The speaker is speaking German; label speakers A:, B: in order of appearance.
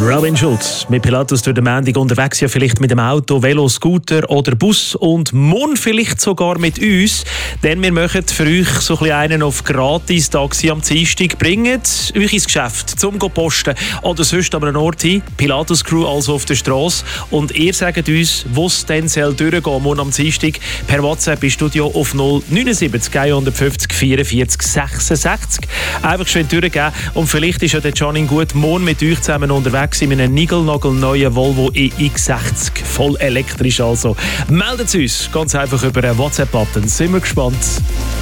A: Robin Schulz mit Pilatus durch den Montag unterwegs, ja vielleicht mit dem Auto, Velo, Scooter oder Bus und morgen vielleicht sogar mit uns, denn wir machen für euch so ein bisschen einen auf gratis Taxi am Dienstag, bringen euch ins Geschäft zum posten oder sonst an einem Ort hin, Pilatus Crew also auf der Straße und ihr sagt uns, wo es dann soll durchgehen morgen am Dienstag per WhatsApp im Studio auf 079 150 44 66. Einfach schön durchgehen und vielleicht ist ja der Janin gut morgen mit euch zusammen unterwegs in einem niegelnagelneuen Volvo EX60, voll elektrisch also. Meldet uns ganz einfach über einen WhatsApp-Button. Sind wir gespannt.